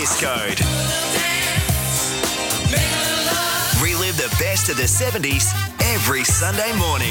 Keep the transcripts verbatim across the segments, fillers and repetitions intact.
Kiss Code. Relive the best of the seventies every Sunday morning.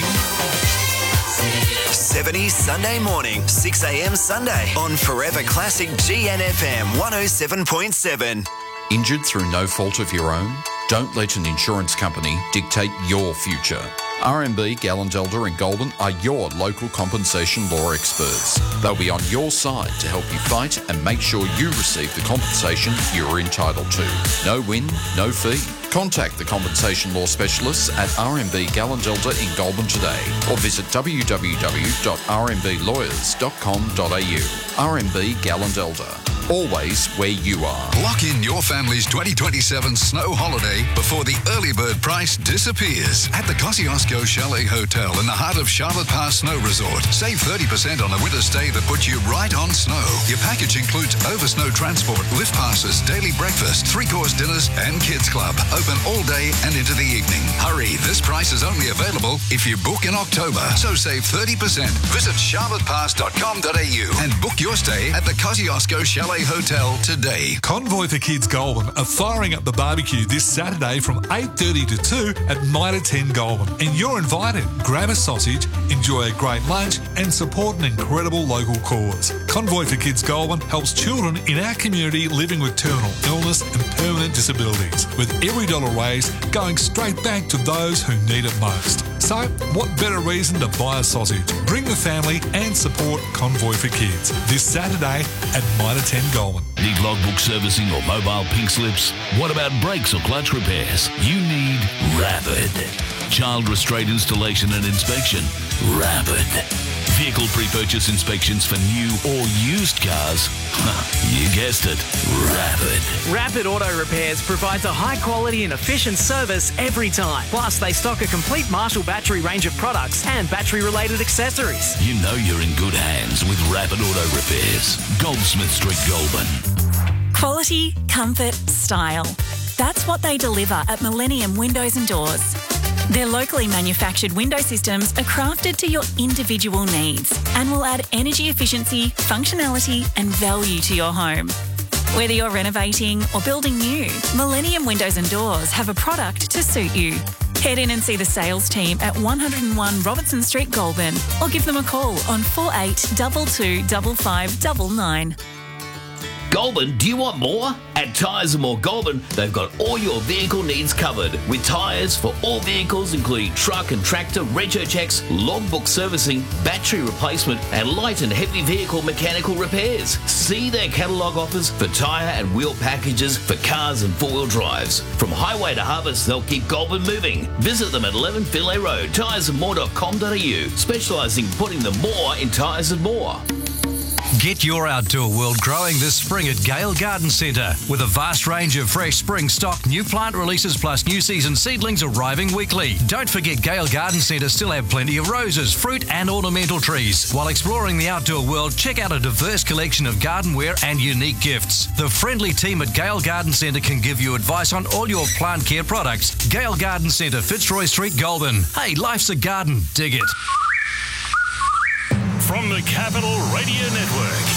seventies Sunday morning, six a.m. Sunday on Forever Classic G N F M one oh seven point seven. Injured through no fault of your own? Don't let an insurance company dictate your future. R M B, Gallendelder and Goulburn are your local compensation law experts. They'll be on your side to help you fight and make sure you receive the compensation you're entitled to. No win, no fee. Contact the compensation law specialists at R M B Gallendelder in Goulburn today or visit w w w dot r m b lawyers dot com dot a u. R M B Gallendelder. Always where you are. Lock in your family's twenty twenty-seven snow holiday before the early bird price disappears at the Kosciuszko Chalet Hotel in the heart of Charlotte Pass Snow Resort. Save thirty percent on a winter stay that puts you right on snow. Your package includes over snow transport, lift passes, daily breakfast, three-course dinners and kids club. Open all day and into the evening. Hurry, this price is only available if you book in October. So save thirty percent. Visit charlotte pass dot com dot a u and book your stay at the Kosciuszko Chalet Hotel today. Convoy for Kids Goulburn are firing up the barbecue this Saturday from eight thirty to two at Mitre ten Goulburn. And you're invited. Grab a sausage, enjoy a great lunch and support an incredible local cause. Convoy for Kids Goulburn helps children in our community living with terminal illness and permanent disabilities, with every dollar raised going straight back to those who need it most. So, what better reason to buy a sausage? Bring the family and support Convoy for Kids this Saturday at Mitre ten Goulburn. Need logbook servicing or mobile pink slips? What about brakes or clutch repairs? You need Rapid. Child restraint installation and inspection? Rapid. Vehicle pre-purchase inspections for new or used cars? You guessed it, Rapid. Rapid Auto Repairs provides a high quality and efficient service every time. Plus, they stock a complete Marshall battery range of products and battery-related accessories. You know you're in good hands with Rapid Auto Repairs. Goldsmith Street, Goulburn. Quality, comfort, style. That's what they deliver at Millennium Windows and Doors. Their locally manufactured window systems are crafted to your individual needs and will add energy efficiency, functionality and value to your home. Whether you're renovating or building new, Millennium Windows and Doors have a product to suit you. Head in and see the sales team at one oh one Robertson Street, Goulburn, or give them a call on four eight two two five five nine nine. Goulburn, do you want more? At Tyres and More Goulburn, they've got all your vehicle needs covered with tyres for all vehicles including truck and tractor, rego checks, logbook servicing, battery replacement and light and heavy vehicle mechanical repairs. See their catalogue offers for tyre and wheel packages for cars and four-wheel drives. From highway to harvest, they'll keep Goulburn moving. Visit them at eleven Finlay Road, tyres and more dot com dot a u, specialising in putting the more in tyres and more. Get your outdoor world growing this spring at Gale Garden Centre with a vast range of fresh spring stock, new plant releases plus new season seedlings arriving weekly. Don't forget Gale Garden Centre still have plenty of roses, fruit and ornamental trees. While exploring the outdoor world, check out a diverse collection of gardenware and unique gifts. The friendly team at Gale Garden Centre can give you advice on all your plant care products. Gale Garden Centre, Fitzroy Street, Goulburn. Hey, life's a garden. Dig it. From the Capital Radio Network.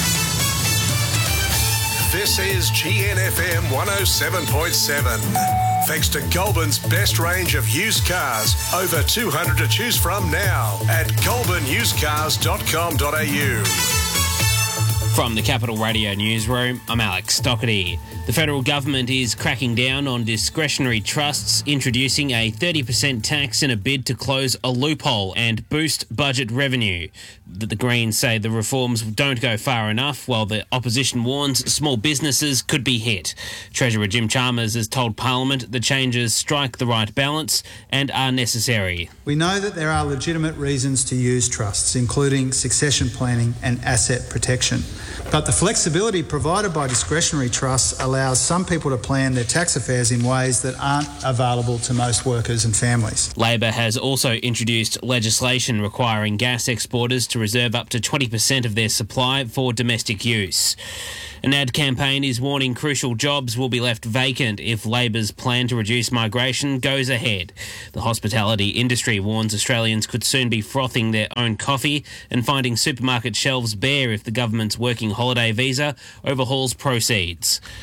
This is G N F M one oh seven point seven. Thanks to Goulburn's best range of used cars. Over two hundred to choose from now at goulburn used cars dot com dot a u. From the Capital Radio Newsroom, I'm Alex Doherty. The federal government is cracking down on discretionary trusts, introducing a thirty percent tax in a bid to close a loophole and boost budget revenue. The Greens say the reforms don't go far enough, while the opposition warns small businesses could be hit. Treasurer Jim Chalmers has told Parliament the changes strike the right balance and are necessary. We know that there are legitimate reasons to use trusts, including succession planning and asset protection. But the flexibility provided by discretionary trusts allows some people to plan their tax affairs in ways that aren't available to most workers and families. Labor has also introduced legislation requiring gas exporters to reserve up to twenty percent of their supply for domestic use. An ad campaign is warning crucial jobs will be left vacant if Labor's plan to reduce migration goes ahead. The hospitality industry warns Australians could soon be frothing their own coffee and finding supermarket shelves bare if the government's working holiday visa overhauls proceeds.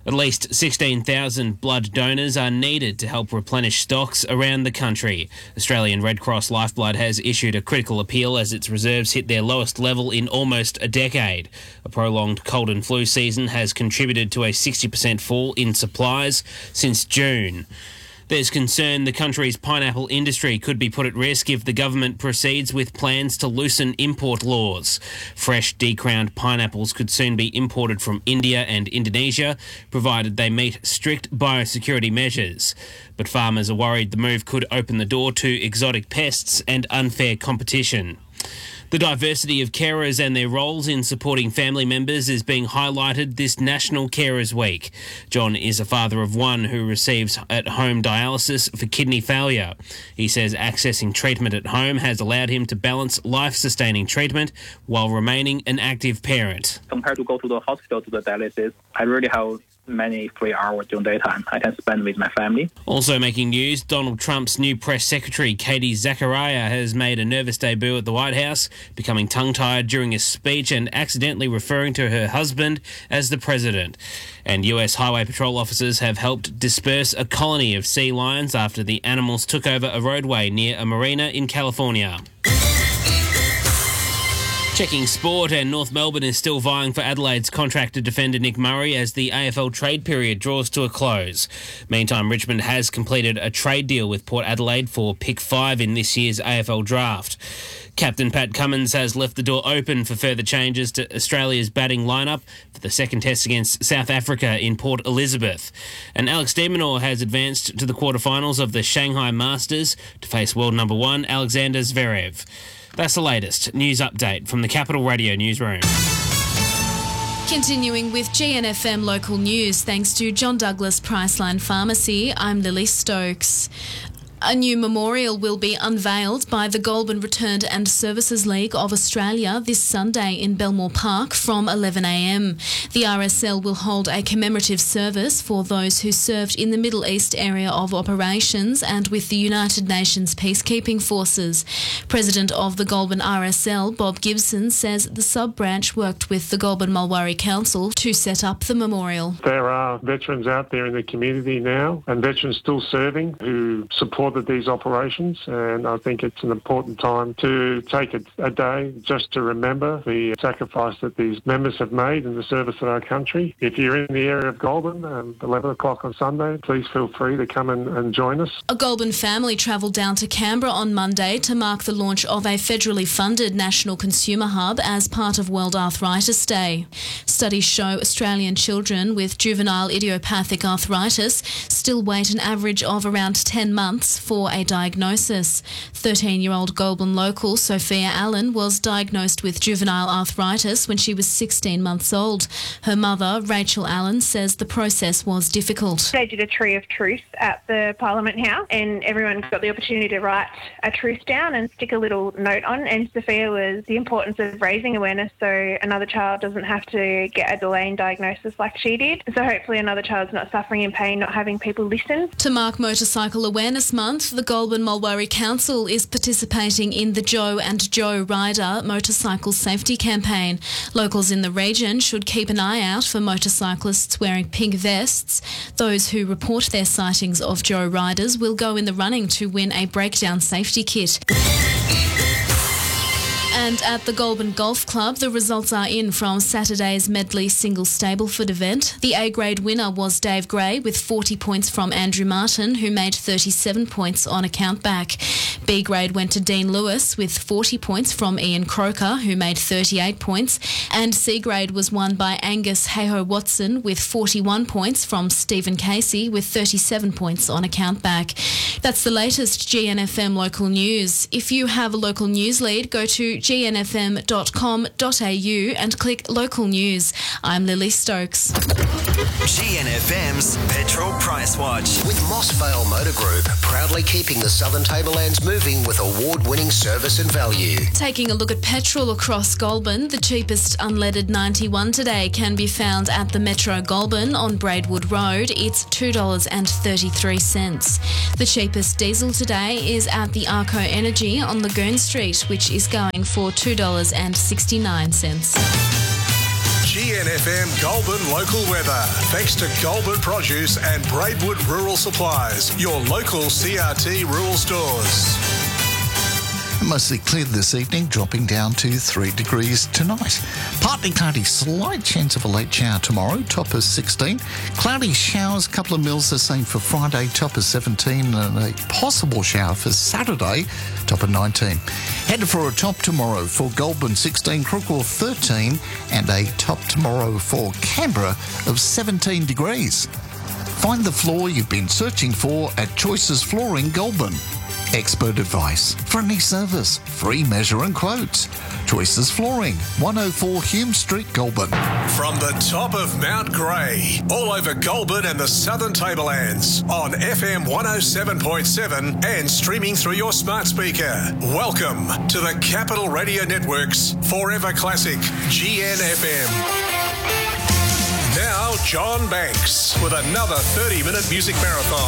At least sixteen thousand blood donors are needed to help replenish stocks around the country. Australian Red Cross Lifeblood has issued a critical appeal as its reserves hit their lowest level in almost a decade. A prolonged cold and flu season has contributed to a sixty percent fall in supplies since June. There's concern the country's pineapple industry could be put at risk if the government proceeds with plans to loosen import laws. Fresh decrowned pineapples could soon be imported from India and Indonesia, provided they meet strict biosecurity measures. But farmers are worried the move could open the door to exotic pests and unfair competition. The diversity of carers and their roles in supporting family members is being highlighted this National Carers Week. John is a father of one who receives at-home dialysis for kidney failure. He says accessing treatment at home has allowed him to balance life-sustaining treatment while remaining an active parent. Compared to go to the hospital to the dialysis, I really have many free hours during daytime I can spend with my family. Also making news, Donald Trump's new press secretary, Katie Zachariah, has made a nervous debut at the White House, becoming tongue-tied during a speech and accidentally referring to her husband as the president. And U S Highway Patrol officers have helped disperse a colony of sea lions after the animals took over a roadway near a marina in California. Checking sport, and North Melbourne is still vying for Adelaide's contracted defender Nick Murray as the A F L trade period draws to a close. Meantime, Richmond has completed a trade deal with Port Adelaide for pick five in this year's A F L draft. Captain Pat Cummins has left the door open for further changes to Australia's batting lineup for the second test against South Africa in Port Elizabeth. And Alex de Minaur has advanced to the quarterfinals of the Shanghai Masters to face world number one Alexander Zverev. That's the latest news update from the Capital Radio newsroom. Continuing with G N F M local news, thanks to John Douglas Priceline Pharmacy, I'm Lily Stokes. A new memorial will be unveiled by the Goulburn Returned and Services League of Australia this Sunday in Belmore Park from eleven a m. The R S L will hold a commemorative service for those who served in the Middle East area of operations and with the United Nations peacekeeping forces. President of the Goulburn R S L, Bob Gibson, says the sub-branch worked with the Goulburn Mulwaree Council to set up the memorial. There are veterans out there in the community now and veterans still serving who support these operations, and I think it's an important time to take a, a day just to remember the sacrifice that these members have made in the service of our country. If you're in the area of Goulburn, um, eleven o'clock on Sunday, please feel free to come and, and join us. A Goulburn family travelled down to Canberra on Monday to mark the launch of a federally funded national consumer hub as part of World Arthritis Day. Studies show Australian children with juvenile idiopathic arthritis still wait an average of around ten months for a diagnosis. thirteen-year-old Goulburn local Sophia Allen was diagnosed with juvenile arthritis when she was sixteen months old. Her mother, Rachel Allen, says the process was difficult. They did a tree of truth at the Parliament House and everyone got the opportunity to write a truth down and stick a little note on, and Sophia was the importance of raising awareness so another child doesn't have to get a delay in diagnosis like she did. So hopefully another child's not suffering in pain, not having people listen. To mark Motorcycle Awareness Month, the Goulburn Mulwaree Council is participating in the Joe and Joe Rider motorcycle safety campaign. Locals in the region should keep an eye out for motorcyclists wearing pink vests. Those who report their sightings of Joe Riders will go in the running to win a breakdown safety kit. And at the Goulburn Golf Club, the results are in from Saturday's Medley Single Stableford event. The A-grade winner was Dave Gray with forty points from Andrew Martin, who made thirty-seven points on a countback. B-grade went to Dean Lewis with forty points from Ian Croker, who made thirty-eight points. And C-grade was won by Angus Hayho Watson with forty-one points from Stephen Casey with thirty-seven points on a countback. That's the latest G N F M local news. If you have a local news lead, go to g n f m dot com dot a u and click local news. I'm Lily Stokes. G N F M's Petrol Price Watch. With Mossvale Motor Group, proudly keeping the Southern Tablelands moving with award-winning service and value. Taking a look at petrol across Goulburn, the cheapest unleaded ninety-one today can be found at the Metro Goulburn on Braidwood Road. It's two dollars thirty-three. The cheapest diesel today is at the Arco Energy on Lagoon Street, which is going for two dollars sixty-nine. G N N F M Goulburn local weather. Thanks to Goulburn Produce and Braidwood Rural Supplies, your local C R T rural stores. Mostly clear this evening, dropping down to three degrees tonight. Partly cloudy, slight chance of a late shower tomorrow, top of sixteen. Cloudy showers, couple of mils the same for Friday, top of seventeen, and a possible shower for Saturday, top of nineteen. Headed for a top tomorrow for Goulburn sixteen, Crookwell thirteen, and a top tomorrow for Canberra of seventeen degrees. Find the floor you've been searching for at Choices Flooring Goulburn. Expert advice, friendly service, free measure and quotes. Choices Flooring, one oh four Hume Street, Goulburn. From the top of Mount Grey, all over Goulburn and the Southern Tablelands, on F M one oh seven point seven and streaming through your smart speaker. Welcome to the Capital Radio Network's Forever Classic G N F M. Now, John Banks with another thirty-minute music marathon.